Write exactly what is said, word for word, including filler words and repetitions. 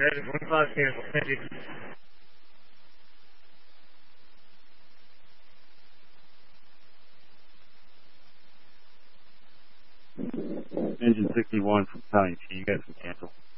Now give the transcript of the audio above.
That is one five cancel. Thank you. Engine sixty-one from County T, you guys can cancel.